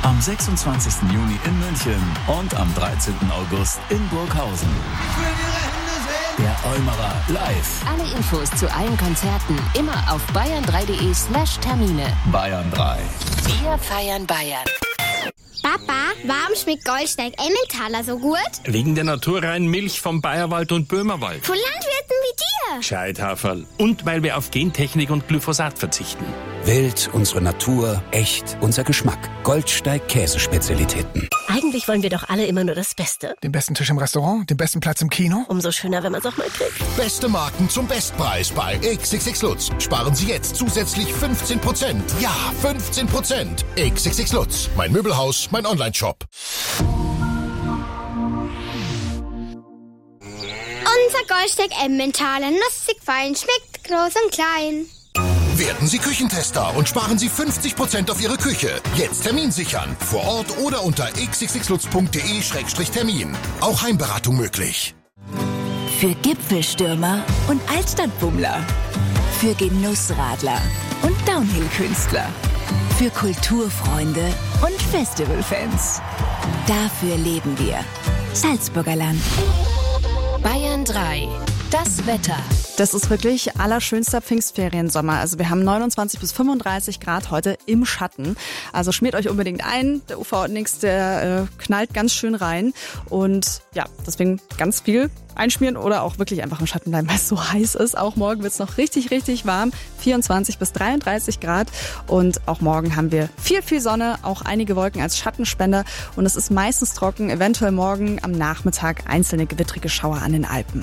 Am 26. Juni in München und am 13. August in Burghausen. Der Eumerer live. Alle Infos zu allen Konzerten immer auf bayern3.de/Termine. Bayern 3. Wir feiern Bayern. Papa, warum schmeckt Goldsteig Emmentaler so gut? Wegen der naturreinen Milch vom Bayerwald und Böhmerwald. Von Landwirten wie dir. Scheithaferl. Und weil wir auf Gentechnik und Glyphosat verzichten. Wild, unsere Natur, echt, unser Geschmack. Goldsteig Käsespezialitäten. Eigentlich wollen wir doch alle immer nur das Beste. Den besten Tisch im Restaurant, den besten Platz im Kino. Umso schöner, wenn man es auch mal kriegt. Beste Marken zum Bestpreis bei XXX Lutz. Sparen Sie jetzt zusätzlich 15%. Ja, 15%. XXX Lutz. Mein Möbelhaus, mein Onlineshop. Unser Goldsteig Emmentaler, nussig fein, schmeckt groß und klein. Werden Sie Küchentester und sparen Sie 50% auf Ihre Küche. Jetzt Termin sichern. Vor Ort oder unter xxxlutz.de/Termin. Auch Heimberatung möglich. Für Gipfelstürmer und Altstadtbummler. Für Genussradler und Downhill-Künstler. Für Kulturfreunde und Festivalfans. Dafür leben wir. Salzburger Land. Bayern 3. Das Wetter. Das ist wirklich allerschönster Pfingstferiensommer. Also wir haben 29 bis 35 Grad heute im Schatten. Also schmiert euch unbedingt ein. Der UV-Nix, der knallt ganz schön rein. Und ja, deswegen ganz viel einschmieren oder auch wirklich einfach im Schatten bleiben, weil es so heiß ist. Auch morgen wird es noch richtig, richtig warm. 24 bis 33 Grad. Und auch morgen haben wir viel Sonne, auch einige Wolken als Schattenspender. Und es ist meistens trocken, eventuell morgen am Nachmittag einzelne gewittrige Schauer an den Alpen.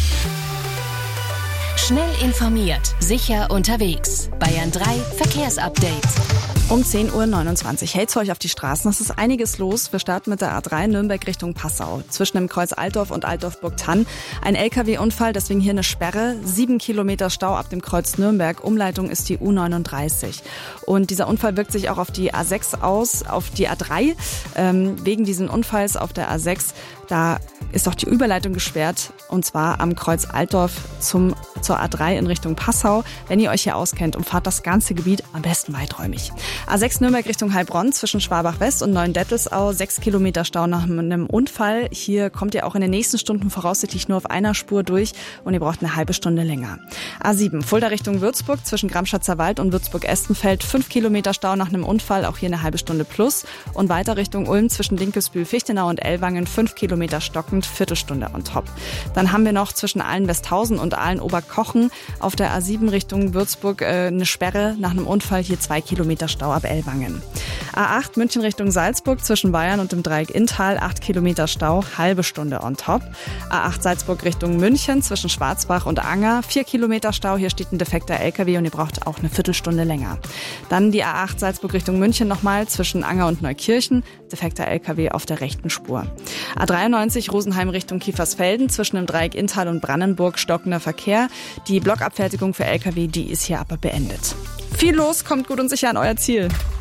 Schnell informiert, sicher unterwegs. Bayern 3 Verkehrsupdate. Um 10:29 Uhr hält's für euch auf die Straßen. Es ist einiges los. Wir starten mit der A3 Nürnberg Richtung Passau. Zwischen dem Kreuz Altdorf und Altdorf-Burgthann. Ein LKW-Unfall, deswegen hier eine Sperre. 7 Kilometer Stau ab dem Kreuz Nürnberg. Umleitung ist die U39. Und dieser Unfall wirkt sich auch auf die A6 aus, auf die A3. Wegen diesen Unfalls auf der A6, da ist auch die Überleitung gesperrt. Und zwar am Kreuz Altdorf zur A3 in Richtung Passau. Wenn ihr euch hier auskennt, umfahrt das ganze Gebiet am besten weiträumig. A6 Nürnberg Richtung Heilbronn zwischen Schwabach-West und Neuendettelsau. 6 Kilometer Stau nach einem Unfall. Hier kommt ihr auch in den nächsten Stunden voraussichtlich nur auf einer Spur durch und ihr braucht eine halbe Stunde länger. A7 Fulda Richtung Würzburg zwischen Gramschatzer Wald und Würzburg-Estenfeld. 5 Kilometer Stau nach einem Unfall, auch hier eine halbe Stunde plus. Und weiter Richtung Ulm zwischen Dinkelsbühl, Fichtenau und Ellwangen. 5 Kilometer stockend, Viertelstunde on top. Dann haben wir noch zwischen Aalen-Westhausen und Aalen-Oberkochen auf der A7 Richtung Würzburg eine Sperre nach einem Unfall. Hier 2 Kilometer Stau ab Ellwangen. A8 München Richtung Salzburg zwischen Bayern und dem Dreieck Inntal. 8 Kilometer Stau, halbe Stunde on top. A8 Salzburg Richtung München zwischen Schwarzbach und Anger. 4 Kilometer Stau, hier steht ein defekter LKW und ihr braucht auch eine Viertelstunde länger. Dann die A8 Salzburg Richtung München nochmal zwischen Anger und Neukirchen. Defekter LKW auf der rechten Spur. A93 Rosenheim Richtung Kiefersfelden zwischen dem Dreieck Inntal und Brandenburg stockender Verkehr. Die Blockabfertigung für LKW, die ist hier aber beendet. Viel los, kommt gut und sicher an euer Ziel.